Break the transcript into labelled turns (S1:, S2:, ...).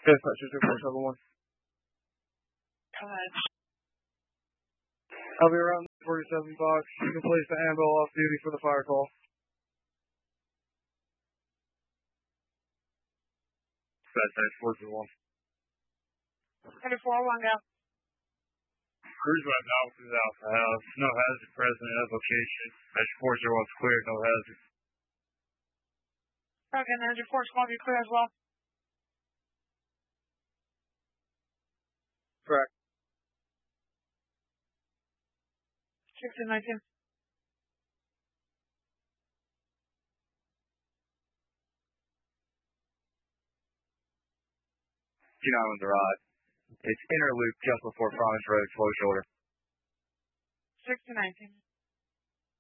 S1: Dispatch 2471.
S2: Go ahead.
S1: I'll be around 47 box. You can place the handle off duty for the fire call.
S3: Dispatch 421.
S2: 34-1, go.
S3: Cruise by officers out the house. No hazard present at location. Measure 401's clear, no hazard.
S2: Okay, Manager 4's going to be clear as well.
S1: Correct.
S2: 1619.
S4: on the rod. It's inner loop just before Promise Road, slow shoulder.
S2: 1619.